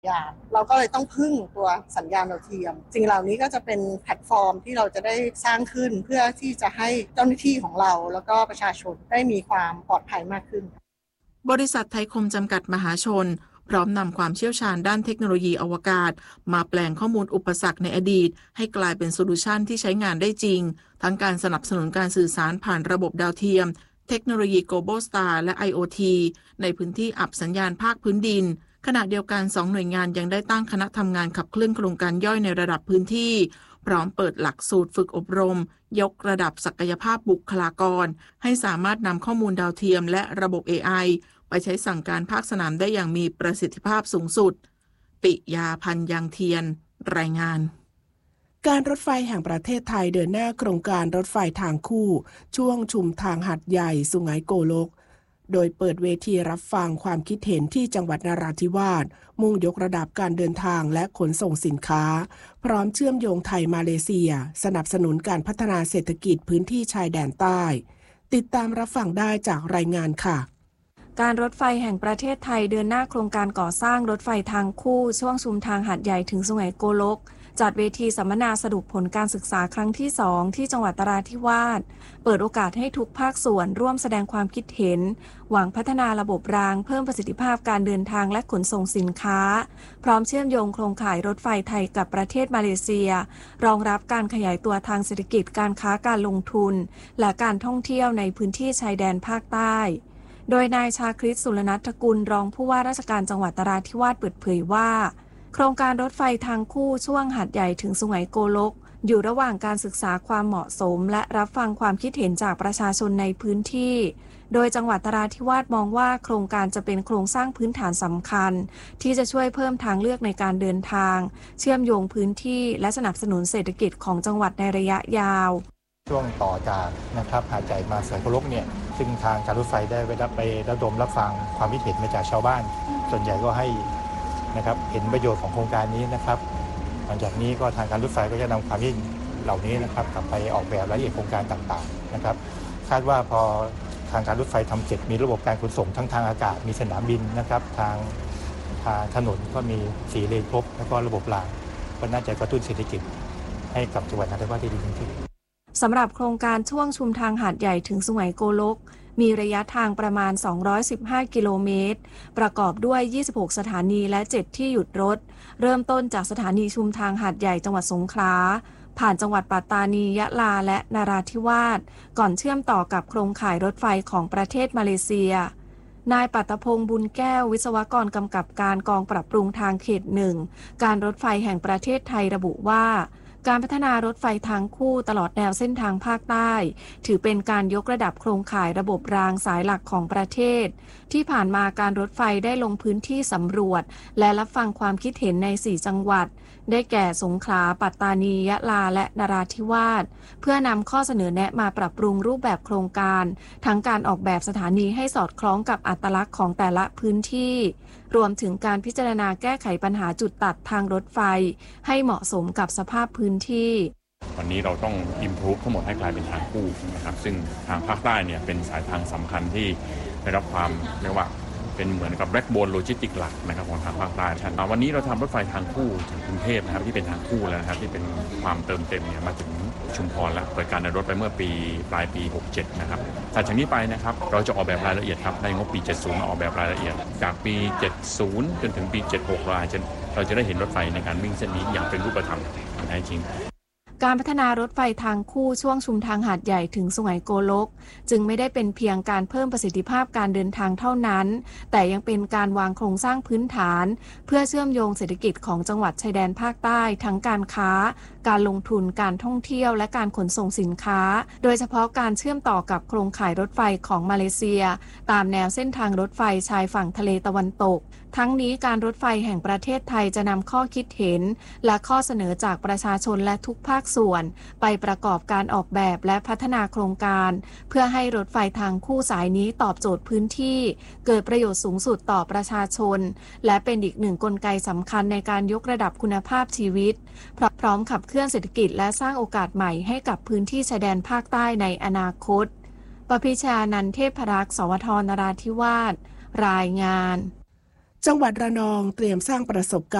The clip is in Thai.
เราก็เลยต้องพึ่งตัวสัญญาณดาวเทียมสิ่งเหล่านี้ก็จะเป็นแพลตฟอร์มที่เราจะได้สร้างขึ้นเพื่อที่จะให้เจ้าหน้าที่ของเราแล้วก็ประชาชนได้มีความปลอดภัยมากขึ้นบริษัทไทยคมจำกัดมหาชนพร้อมนำความเชี่ยวชาญด้านเทคโนโลยีอวกาศมาแปลงข้อมูลอุปสรรคในอดีตให้กลายเป็นโซลูชันที่ใช้งานได้จริงทั้งการสนับสนุนการสื่อสารผ่านระบบดาวเทียมเทคโนโลยี Global Star และ IoT ในพื้นที่อับสัญญาณภาคพื้นดินขณะเดียวกัน2หน่วยงานยังได้ตั้งคณะทำงานขับเคลื่อนโครงการย่อยในระดับพื้นที่พร้อมเปิดหลักสูตรฝึกอบรมยกระดับศักยภาพบุคลากรให้สามารถนำข้อมูลดาวเทียมและระบบ AI ไปใช้สั่งการภาคสนามได้อย่างมีประสิทธิภาพสูงสุดปิยาพันธ์ยังเทียนรายงานการรถไฟแห่งประเทศไทยเดินหน้าโครงการรถไฟทางคู่ช่วงชุมทางหัดใหญ่สุไหงโกลกโดยเปิดเวทีรับฟังความคิดเห็นที่จังหวัดนราธิวาสมุ่งยกระดับการเดินทางและขนส่งสินค้าพร้อมเชื่อมโยงไทยมาเลเซียสนับสนุนการพัฒนาเศรษฐกิจพื้นที่ชายแดนใต้ติดตามรับฟังได้จากรายงานค่ะการรถไฟแห่งประเทศไทยเดินหน้าโครงการก่อสร้างรถไฟทางคู่ช่วงชุมทางหัดใหญ่ถึงสุไหงโกลกจัดเวทีสัมมนาสรุปผลการศึกษาครั้งที่2ที่จังหวัดนราธิวาสเปิดโอกาสให้ทุกภาคส่วนร่วมแสดงความคิดเห็นหวังพัฒนาระบบรางเพิ่มประสิทธิภาพการเดินทางและขนส่งสินค้าพร้อมเชื่อมโยงโครงข่ายรถไฟไทยกับประเทศมาเลเซียรองรับการขยายตัวทางเศรษฐกิจการค้าการลงทุนและการท่องเที่ยวในพื้นที่ชายแดนภาคใต้โดยนายชาคริต สุรนัฐกุลรองผู้ว่าราชการจังหวัดนราธิวาสเปิดเผยว่าโครงการรถไฟทางคู่ช่วงหัดใหญ่ถึงสุไหงโกลกอยู่ระหว่างการศึกษาความเหมาะสมและรับฟังความคิดเห็นจากประชาชนในพื้นที่โดยจังหวัดนราธิวาสมองว่าโครงการจะเป็นโครงสร้างพื้นฐานสำคัญที่จะช่วยเพิ่มทางเลือกในการเดินทางเชื่อมโยงพื้นที่และสนับสนุนเศรษฐกิจของจังหวัดในระยะยาวช่วงต่อจากนะครับหาดใหญ่มาสุไหงโกลกเนี่ยซึ่งทางการรถไฟได้ไประดมรับฟังความคิดเห็นมาจากชาวบ้านส่วนใหญ่ก็ให้นะครับเห็นประโยชน์ของโครงการนี้นะครับหลังจากนี้ก็ทางการรถไฟก็จะนำความคิดเหล่านี้นะครับกลับไปออกแบบรายละเอียดโครงการต่างๆนะครับคาดว่าพอทางการรถไฟทำเสร็จมีระบบการขนส่งทั้งทางอากาศมีสนามบินนะครับทางถนนก็มี4 เลนครบแล้วก็ระบบรางก็น่าจะกระตุ้นเศรษฐกิจให้กับจังหวัดนราธิวาสได้ดีขึ้นสำหรับโครงการช่วงชุมทางหาดใหญ่ถึงสุไหงโกลกมีระยะทางประมาณ215กิโลเมตรประกอบด้วย26สถานีและ7ที่หยุดรถเริ่มต้นจากสถานีชุมทางหาดใหญ่จังหวัดสงขลาผ่านจังหวัดปัตตานียะลาและนราธิวาสก่อนเชื่อมต่อกับโครงข่ายรถไฟของประเทศมาเลเซียนายปัตตพงษ์บุญแก้ววิศวกรกำกับการกองปรับปรุงทางเขต1การรถไฟแห่งประเทศไทยระบุว่าการพัฒนารถไฟทางคู่ตลอดแนวเส้นทางภาคใต้ถือเป็นการยกระดับโครงข่ายระบบรางสายหลักของประเทศที่ผ่านมาการรถไฟได้ลงพื้นที่สำรวจและรับฟังความคิดเห็นใน4จังหวัดได้แก่สงขลาปัตตานียะลาและนราธิวาสเพื่อนำข้อเสนอแนะมาปรับปรุงรูปแบบโครงการทั้งการออกแบบสถานีให้สอดคล้องกับอัตลักษณ์ของแต่ละพื้นที่รวมถึงการพิจารณาแก้ไขปัญหาจุดตัดทางรถไฟให้เหมาะสมกับสภาพพื้นที่วันนี้เราต้อง improve ทั้งหมดให้กลายเป็นทางคู่นะครับซึ่งทางภาคใต้เนี่ยเป็นสายทางสำคัญที่ได้รับความเรียกว่าเป็นเหมือนกับแบ็คโบนโลจิสติกหลักนะครับของทางภาคใต้วันนี้เราทำรถไฟทางคู่ถึงกรุงเทพนะครับที่เป็นทางคู่แล้วนะครับที่เป็นความเติมเต็มเนี่ยมาถึงชุมพรแล้วเปิดการเดินรถไปเมื่อปลายปี67นะครับถัดจากนี้ไปนะครับเราจะออกแบบรายละเอียดครับในงบปี70มาออกแบบรายละเอียดจากปี70จนถึงปี76เราจะได้เห็นรถไฟในการวิ่งเส้นนี้อย่างเป็นรูปธรรมแท้จริงการพัฒนารถไฟทางคู่ช่วงชุมทางหาดใหญ่ถึงสุไหงโกลกจึงไม่ได้เป็นเพียงการเพิ่มประสิทธิภาพการเดินทางเท่านั้นแต่ยังเป็นการวางโครงสร้างพื้นฐานเพื่อเชื่อมโยงเศรษฐกิจของจังหวัดชายแดนภาคใต้ทั้งการค้าการลงทุนการท่องเที่ยวและการขนส่งสินค้าโดยเฉพาะการเชื่อมต่อกับโครงข่ายรถไฟของมาเลเซียตามแนวเส้นทางรถไฟชายฝั่งทะเลตะวันตกทั้งนี้การรถไฟแห่งประเทศไทยจะนำข้อคิดเห็นและข้อเสนอจากประชาชนและทุกภาคส่วนไปประกอบการออกแบบและพัฒนาโครงการเพื่อให้รถไฟทางคู่สายนี้ตอบโจทย์พื้นที่เกิดประโยชน์สูงสุดต่อประชาชนและเป็นอีกหนึ่งกลไกสำคัญในการยกระดับคุณภาพชีวิตพร้อมขับเคลื่อนเศรษฐกิจและสร้างโอกาสใหม่ให้กับพื้นที่ชายแดนภาคใต้ในอนาคตปพิชานันท์ เทพรักษ์ สวท นราธิวาสรายงานจังหวัดระนองเตรียมสร้างประสบการณ์